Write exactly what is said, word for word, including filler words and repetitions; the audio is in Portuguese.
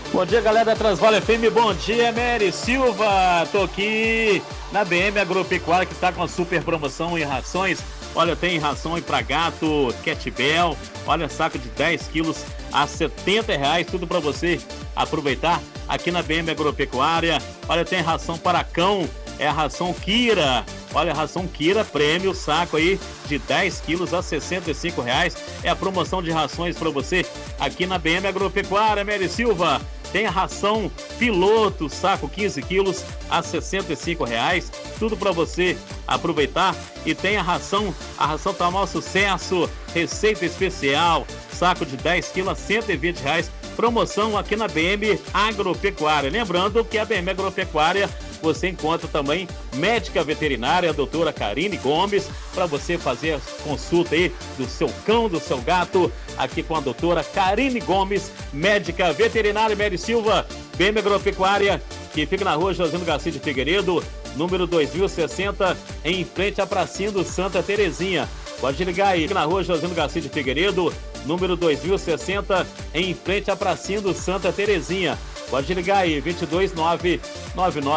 Bom dia, galera da Transvale F M, bom dia, Mary Silva, tô aqui na B M Agropecuária, que tá com a super promoção em rações. Olha, tem ração aí pra gato, Catbell, olha, saco de dez quilos a setenta reais, tudo pra você aproveitar aqui na B M Agropecuária. Olha, tem ração para cão, é a ração Kira, olha, a ração Kira Prêmio, saco aí de dez quilos a sessenta e cinco reais, é a promoção de rações pra você aqui na B M Agropecuária, Mary Silva. Tem a ração Piloto, saco quinze quilos a sessenta e cinco reais, tudo para você aproveitar. E tem a ração, a ração tá maior sucesso, receita especial, saco de dez quilos a cento e vinte reais, promoção aqui na B M Agropecuária. Lembrando que a B M Agropecuária você encontra também médica veterinária, a doutora Karine Gomes, para você fazer a consulta aí do seu cão, do seu gato, aqui com a doutora Karine Gomes, médica veterinária. Mary Silva, B M Agropecuária, que fica na rua Josino Garcia de Figueiredo, número dois mil e sessenta, em frente à pracinha do Santa Terezinha. Pode ligar aí, na rua Josino Garcia de Figueiredo, número dois mil e sessenta, em frente à pracinha do Santa Terezinha. Pode ligar aí, vinte e dois, nove nove nove.